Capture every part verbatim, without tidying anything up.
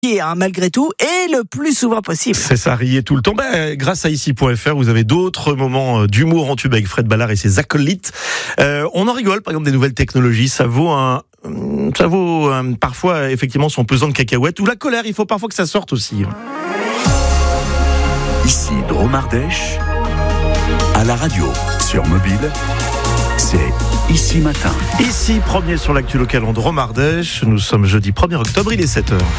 Hein, malgré tout, et le plus souvent possible. C'est ça, riez tout le temps. Ben, grâce à ici point f r, vous avez d'autres moments d'humour en tube avec Fred Ballard et ses acolytes. Euh, on en rigole, par exemple, des nouvelles technologies. Ça vaut un, ça vaut un, parfois effectivement son pesant de cacahuètes ou la colère. Il faut parfois que ça sorte aussi. Ici Drôme Ardèche, à la radio, sur mobile. C'est Ici Matin. Ici, premier sur l'actu locale en Drôme Ardèche. Nous sommes jeudi premier octobre, il est sept heures.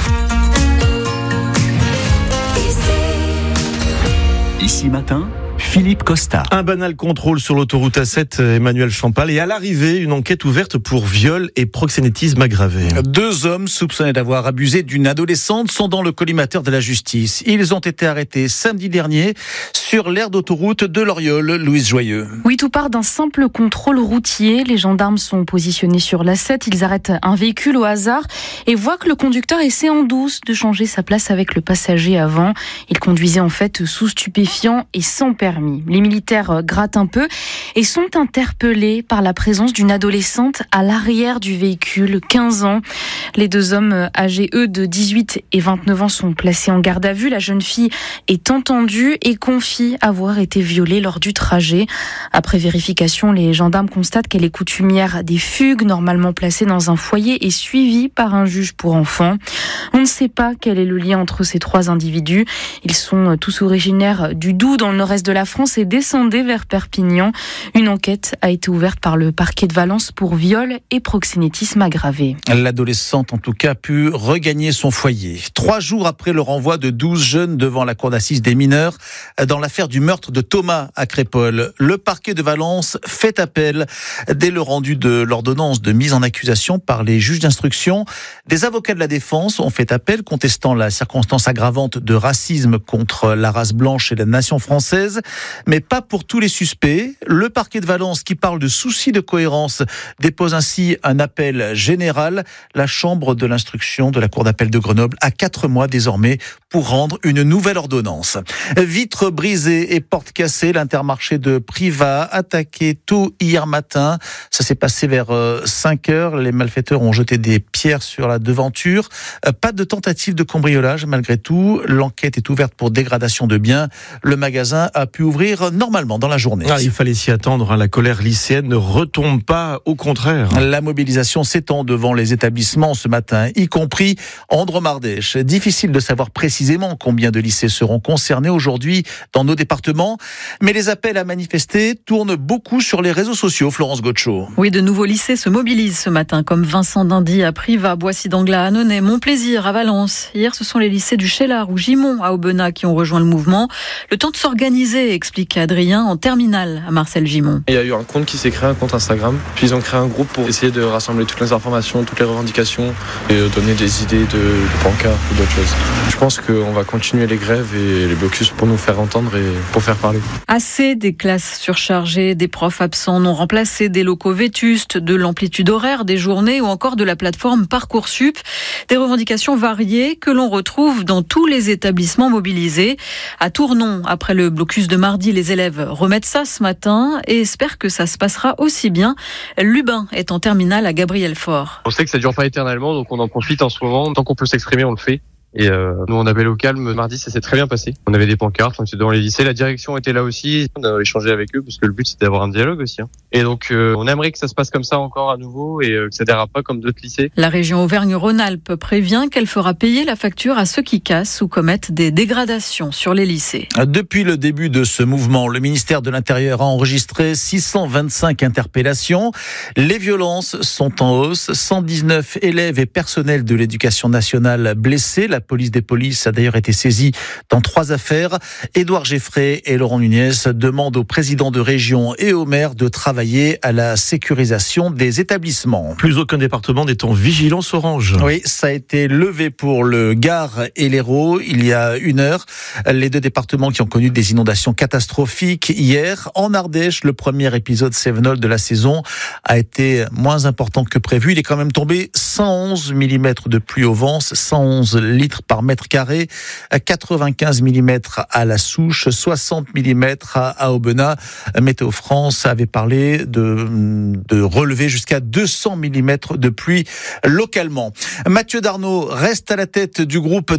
Ici Matin, Philippe Costa. Un banal contrôle sur l'autoroute A sept, Emmanuel Champal, et à l'arrivée, une enquête ouverte pour viol et proxénétisme aggravé. Deux hommes soupçonnés d'avoir abusé d'une adolescente sont dans le collimateur de la justice. Ils ont été arrêtés samedi dernier sur l'aire d'autoroute de l'Oriole. Louise Joyeux. Oui, tout part d'un simple contrôle routier. Les gendarmes sont positionnés sur l'A sept. Ils arrêtent un véhicule au hasard et voient que le conducteur essaie en douce de changer sa place avec le passager avant. Il conduisait en fait sous stupéfiant et sans permis. Les militaires grattent un peu et sont interpellés par la présence d'une adolescente à l'arrière du véhicule, quinze ans. Les deux hommes âgés, eux, de dix-huit et vingt-neuf ans, sont placés en garde à vue. La jeune fille est entendue et confie avoir été violée lors du trajet. Après vérification, les gendarmes constatent qu'elle est coutumière des fugues, normalement placée dans un foyer et suivie par un juge pour enfants. On ne sait pas quel est le lien entre ces trois individus. Ils sont tous originaires du Doubs, dans le nord-est de la France, et descendaient vers Perpignan. Une enquête a été ouverte par le parquet de Valence pour viol et proxénétisme aggravé. L'adolescente, en tout cas, a pu regagner son foyer. Trois jours après le renvoi de douze jeunes devant la cour d'assises des mineurs dans l'affaire du meurtre de Thomas à Crépol, le parquet de Valence fait appel. Dès le rendu de l'ordonnance de mise en accusation par les juges d'instruction, des avocats de la défense ont fait appel contestant la circonstance aggravante de racisme contre la race blanche et la nation française, mais pas pour tous les suspects. Le parquet de Valence, qui parle de souci de cohérence, dépose ainsi un appel général. La chambre de l'instruction de la cour d'appel de Grenoble a quatre mois désormais pour rendre une nouvelle ordonnance. Vitres brisées et portes cassées, l'Intermarché de Privas attaqué tôt hier matin. Ça s'est passé vers cinq heures. Les malfaiteurs ont jeté des pierres sur la devanture. Pas de tentative de cambriolage malgré tout. L'enquête est ouverte pour dégradation de biens. Le magasin a pu ouvrir normalement dans la journée. Ah, il fallait s'y attendre, hein. La colère lycéenne ne retombe pas, au contraire. La mobilisation s'étend devant les établissements ce matin, y compris en Drôme Ardèche. Difficile de savoir précisément combien de lycées seront concernés aujourd'hui dans nos départements, mais les appels à manifester tournent beaucoup sur les réseaux sociaux. Florence Gaucho. Oui, de nouveaux lycées se mobilisent ce matin, comme Vincent d'Indy à Privas, Boissy-d'Anglas à Annonay, Montplaisir à Valence. Hier, ce sont les lycées du Cheylard ou Gimont à Aubenas qui ont rejoint le mouvement. Le temps de s'organiser, explique Adrien, en terminale à Marcel Gimont. Il y a eu un compte qui s'est créé, un compte Instagram, puis ils ont créé un groupe pour essayer de rassembler toutes les informations, toutes les revendications et donner des idées de, de pancartes ou d'autres choses. Je pense qu'on va continuer les grèves et les blocus pour nous faire entendre et pour faire parler. Assez des classes surchargées, des profs absents non remplacés, des locaux vétustes, de l'amplitude horaire des journées ou encore de la plateforme Parcoursup. Des revendications variées que l'on retrouve dans tous les établissements mobilisés. À Tournon, après le blocus de mardi, les élèves remettent ça ce matin et espèrent que ça se passera aussi bien. Lubin est en terminale à Gabriel Faure. On sait que ça dure pas éternellement, donc on en profite en ce moment. Tant qu'on peut s'exprimer, on le fait. Et euh, nous, on appelle au calme. Mardi, ça s'est très bien passé. On avait des pancartes, on était devant les lycées. La direction était là aussi. On a échangé avec eux parce que le but, c'était d'avoir un dialogue aussi. Hein. Et donc, euh, on aimerait que ça se passe comme ça encore à nouveau et euh, que ça dérape pas comme d'autres lycées. La région Auvergne-Rhône-Alpes prévient qu'elle fera payer la facture à ceux qui cassent ou commettent des dégradations sur les lycées. Depuis le début de ce mouvement, le ministère de l'Intérieur a enregistré six cent vingt-cinq interpellations. Les violences sont en hausse. cent dix-neuf élèves et personnels de l'éducation nationale blessés. La police des polices a d'ailleurs été saisie dans trois affaires. Édouard Geffray et Laurent Nunez demandent aux présidents de région et aux maires de travailler à la sécurisation des établissements. Plus aucun département n'est en vigilance orange. Oui, ça a été levé pour le Gard et l'Hérault il y a une heure. Les deux départements qui ont connu des inondations catastrophiques hier. En Ardèche, le premier épisode Cévenol de la saison a été moins important que prévu. Il est quand même tombé cent onze millimètres de pluie au vent, cent onze litres par mètre carré, quatre-vingt-quinze millimètres à la Souche, soixante millimètres à Aubenas. Météo France avait parlé de, de relever jusqu'à deux cents millimètres de pluie localement. Mathieu Darnaud reste à la tête du groupe